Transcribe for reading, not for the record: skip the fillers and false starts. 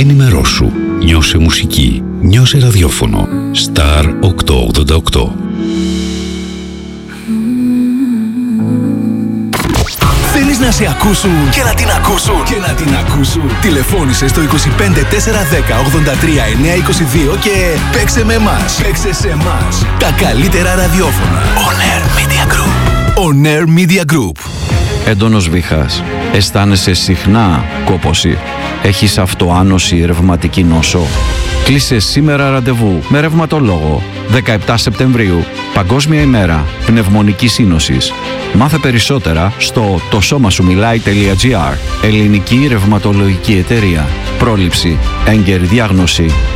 Ενημερώσου. Νιώσε μουσική. Νιώσε ραδιόφωνο. Star 888. Θέλεις να σε ακούσουν και να την ακούσουν και να την ακούσουν? Τηλεφώνησε στο 25 410 83 922 και παίξε με εμάς. Παίξε σε εμάς. Τα καλύτερα ραδιόφωνα. On Air Media Group. On Air Media Group. Έντονος βήχας. Αισθάνεσαι συχνά κόπωση. Έχεις αυτοάνωση, ρευματική νόσο. Κλείσε σήμερα ραντεβού με ρευματολόγο. 17 Σεπτεμβρίου, Παγκόσμια ημέρα πνευμονικής σύνοσης. Μάθε περισσότερα στο τοσώμασουμιλάει.gr. Ελληνική ρευματολογική εταιρεία. Πρόληψη, έγκαιρη διάγνωση,